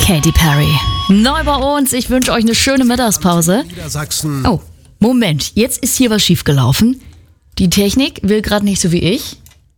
Katy Perry. Neu bei uns, ich wünsche euch eine schöne Mittagspause. Oh, Moment, jetzt ist hier was schiefgelaufen. Die Technik will gerade nicht so wie ich.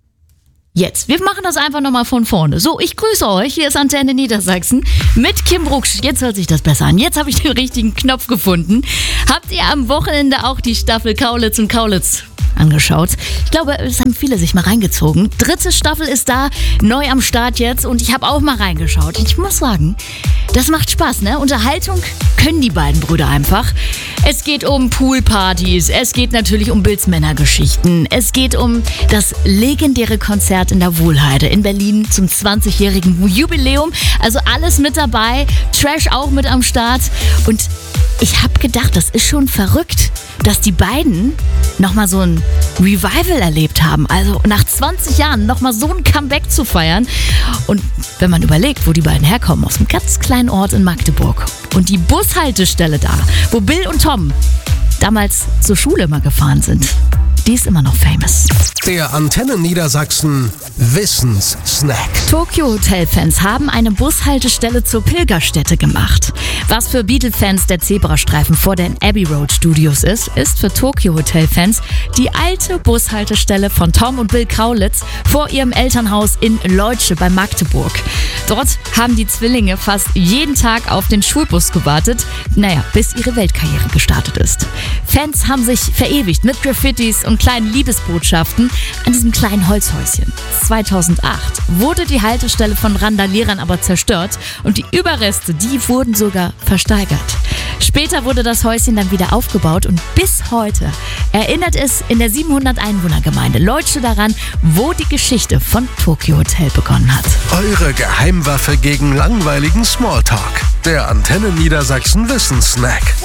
Jetzt, wir machen das einfach nochmal von vorne. So, ich grüße euch, hier ist Antenne Niedersachsen mit Kim Brucksch. Jetzt hört sich das besser an, jetzt habe ich den richtigen Knopf gefunden. Habt ihr am Wochenende auch die Staffel Kaulitz und Kaulitz angeschaut? Ich glaube, es haben viele sich mal reingezogen. 3. Staffel ist da, neu am Start jetzt und ich habe auch mal reingeschaut. Ich muss sagen, das macht Spaß, ne? Unterhaltung können die beiden Brüder einfach. Es geht um Poolpartys, es geht natürlich um Bildsmännergeschichten, es geht um das legendäre Konzert in der Wohlheide in Berlin zum 20-jährigen Jubiläum. Also alles mit dabei, Trash auch mit am Start. Und ich habe gedacht, das ist schon verrückt, dass die beiden nochmal so ein Revival erlebt haben. Also nach 20 Jahren nochmal so ein Comeback zu feiern. Und wenn man überlegt, wo die beiden herkommen, aus einem ganz kleinen Ort in Magdeburg. Und die Bushaltestelle da, wo Bill und Tom damals zur Schule immer gefahren sind, die ist immer noch famous. Der Antenne Niedersachsen Wissenssnack. Tokyo Hotel-Fans haben eine Bushaltestelle zur Pilgerstätte gemacht. Was für Beatle-Fans der Zebrastreifen vor den Abbey Road Studios ist für Tokyo Hotel-Fans die alte Bushaltestelle von Tom und Bill Kaulitz vor ihrem Elternhaus in Leutsche bei Magdeburg. Dort haben die Zwillinge fast jeden Tag auf den Schulbus gewartet, bis ihre Weltkarriere gestartet ist. Fans haben sich verewigt mit Graffitis und kleinen Liebesbotschaften an diesem kleinen Holzhäuschen. 2008 wurde die Haltestelle von Randalierern aber zerstört und die Überreste, die wurden sogar versteigert. Später wurde das Häuschen dann wieder aufgebaut und bis heute erinnert es in der 700-Einwohner-Gemeinde Leutsche daran, wo die Geschichte von Tokyo Hotel begonnen hat. Eure Geheimwaffe gegen langweiligen Smalltalk. Der Antenne Niedersachsen Wissenssnack.